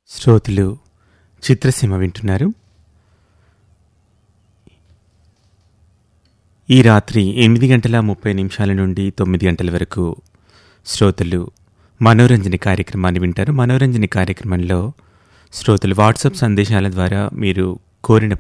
శ్రోతలు చిత్రసీమ వింటున్నారు. ఈ రాత్రి 8:30 నుండి 9 వరకు శ్రోతలు మనోరంజన కార్యక్రమాన్ని వింటారు. మనోరంజన కార్యక్రమంలో శ్రోతలు వాట్సాప్ సందేశాల ద్వారా మీరు కోరిన